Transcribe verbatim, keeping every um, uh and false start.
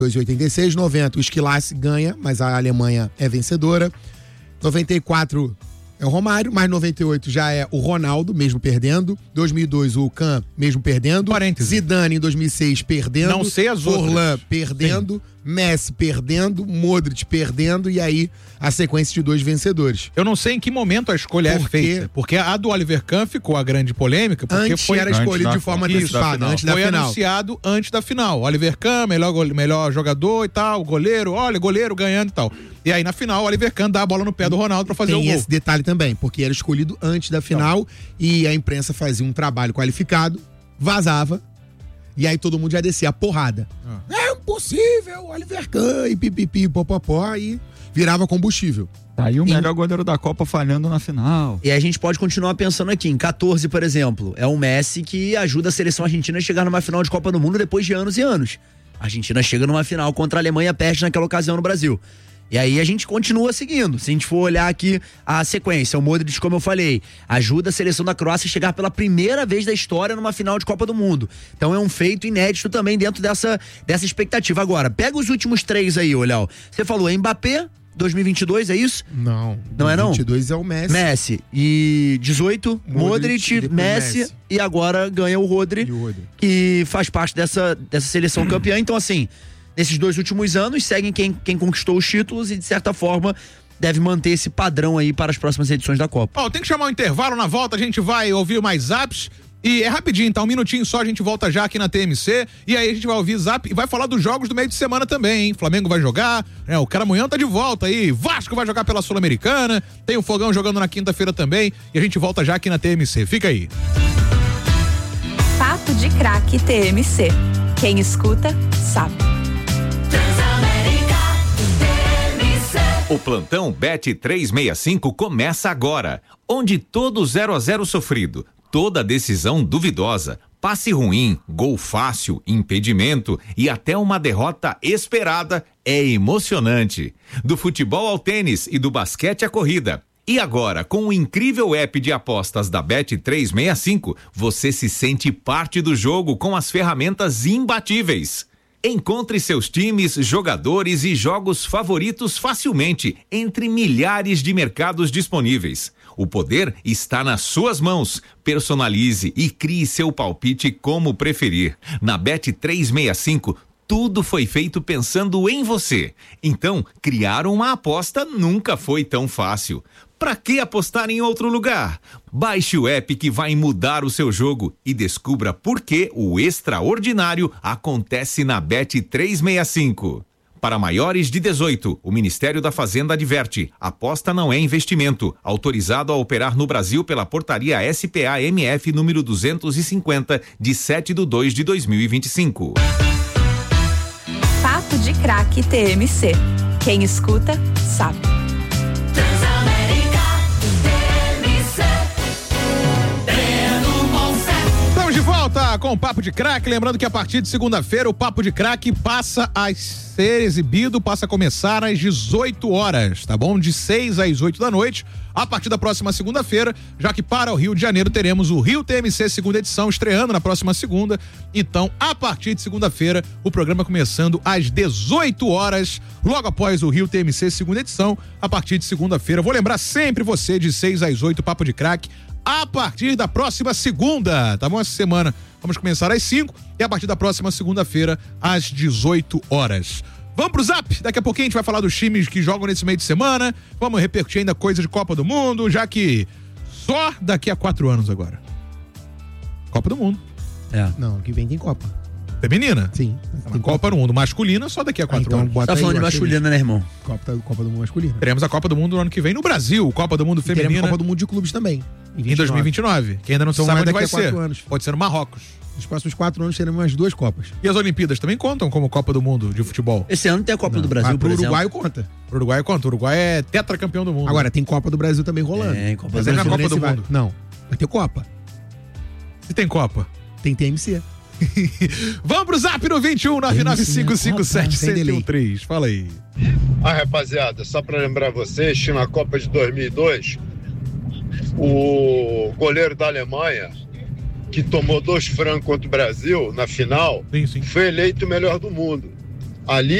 e oitenta e seis, noventa o Schillaci ganha, mas a Alemanha é vencedora. noventa e quatro é o Romário, mas noventa e oito já é o Ronaldo, mesmo perdendo. dois mil e dois o Kahn, mesmo perdendo. Parêntese. Zidane em dois mil e seis perdendo. Não sei as outras. Forlan perdendo. Sim. Messi perdendo, Modric perdendo, e aí a sequência de dois vencedores. Eu não sei em que momento a escolha Por é feita, porque a do Oliver Kahn ficou a grande polêmica, porque antes foi era escolhido de forma antecipada, antes da foi final. anunciado antes da final. Oliver Kahn, melhor, melhor jogador e tal, goleiro, olha, goleiro ganhando e tal. E aí na final, o Oliver Kahn dá a bola no pé do Ronaldo pra fazer Tem o gol. esse detalhe também, porque era escolhido antes da final, então, e a imprensa fazia um trabalho qualificado, vazava, e aí todo mundo já descia a porrada. Ah. É impossível, Oliver Kahn, e pipipi, popopó, e virava combustível. Tá aí o melhor goleiro da Copa falhando na final. E a gente pode continuar pensando aqui, em quatorze, por exemplo, é o Messi que ajuda a seleção argentina a chegar numa final de Copa do Mundo depois de anos e anos. A Argentina chega numa final contra a Alemanha, perde naquela ocasião no Brasil. E aí a gente continua seguindo. Se a gente for olhar aqui a sequência, o Modric, como eu falei, ajuda a seleção da Croácia a chegar pela primeira vez da história numa final de Copa do Mundo. Então é um feito inédito também dentro dessa, dessa expectativa. Agora, pega os últimos três aí, Léo. Você falou Mbappé, dois mil e vinte e dois, é isso? Não. Não é não? vinte e dois é o Messi. Messi. E dezoito, Modric, Modric Messi, Messi. E agora ganha o Rodri, E o Rodri. que faz parte dessa, dessa seleção campeã. Então, assim, nesses dois últimos anos, seguem quem, quem conquistou os títulos e, de certa forma, deve manter esse padrão aí para as próximas edições da Copa. Ó, tem que chamar um intervalo, na volta a gente vai ouvir mais zaps. E é rapidinho, tá? Um minutinho só, a gente volta já aqui na T M C. E aí a gente vai ouvir zap e vai falar dos jogos do meio de semana também, hein? Flamengo vai jogar, né? O Caramunhão tá de volta aí. Vasco vai jogar pela Sul-Americana. Tem o Fogão jogando na quinta-feira também. E a gente volta já aqui na T M C. Fica aí. Papo de Craque T M C. Quem escuta, sabe. O plantão Bet trezentos e sessenta e cinco começa agora, onde todo zero a zero sofrido, toda decisão duvidosa, passe ruim, gol fácil, impedimento e até uma derrota esperada é emocionante. Do futebol ao tênis e do basquete à corrida. E agora, com o incrível app de apostas da Bet trezentos e sessenta e cinco, você se sente parte do jogo com as ferramentas imbatíveis. Encontre seus times, jogadores e jogos favoritos facilmente entre milhares de mercados disponíveis. O poder está nas suas mãos. Personalize e crie seu palpite como preferir. Na Bet trezentos e sessenta e cinco, tudo foi feito pensando em você. Então, criar uma aposta nunca foi tão fácil. Pra que apostar em outro lugar? Baixe o app que vai mudar o seu jogo e descubra por que o extraordinário acontece na Bet trezentos e sessenta e cinco. Para maiores de dezoito, o Ministério da Fazenda adverte: aposta não é investimento. Autorizado a operar no Brasil pela portaria S P A M F número duzentos e cinquenta, de sete de dois de dois mil e vinte e cinco. Papo de Craque T M C. Quem escuta, sabe. Estamos de volta com o Papo de Craque. Lembrando que a partir de segunda-feira o Papo de Craque passa a ser exibido, passa a começar às dezoito horas, tá bom? De seis às oito da noite, a partir da próxima segunda-feira, já que para o Rio de Janeiro teremos o Rio T M C segunda edição estreando na próxima segunda. Então, a partir de segunda-feira, o programa começando às dezoito horas, logo após o Rio T M C segunda edição, a partir de segunda-feira. Vou lembrar sempre você, de seis às oito, Papo de Craque, a partir da próxima segunda, tá bom? Essa semana vamos começar às cinco e a partir da próxima segunda-feira às dezoito horas. Vamos pro Zap? Daqui a pouquinho a gente vai falar dos times que jogam nesse meio de semana. Vamos repercutir ainda coisa de Copa do Mundo, já que só daqui a quatro anos agora. Copa do Mundo. É. Não, que vem tem Copa. Feminina? Sim. Tem Copa do Mundo. Masculina só daqui a quatro Ah, então anos. bota Tá aí, falando de eu achei masculina, né, irmão? Copa, Copa do Mundo masculina. Teremos a Copa do Mundo no ano que vem no Brasil. Copa do Mundo E teremos feminina Copa do Mundo de clubes também. em dois mil e vinte e nove. Que ainda não Então sabe vai onde daqui vai a quatro ser. anos. Pode ser no Marrocos. Nos próximos quatro anos teremos mais duas Copas. E as Olimpíadas também contam como Copa do Mundo de futebol? Esse ano tem a Copa Não, do Brasil, mas por pro exemplo. Uruguai conta. O Uruguai conta. O Uruguai é tetracampeão do mundo. Agora, tem Copa do Brasil também rolando. É, Copa Mas do é na Brasil. Copa do Vai- Mundo. Não, vai ter Copa. Se tem Copa. Tem T M C. Vamos pro Zap no vinte e um, nove nove cinco cinco sete, um um três. Fala aí. Ah, rapaziada, só para lembrar vocês que na Copa de dois mil e dois, o goleiro da Alemanha, que tomou dois frangos contra o Brasil na final, Sim, sim. foi eleito o melhor do mundo. ali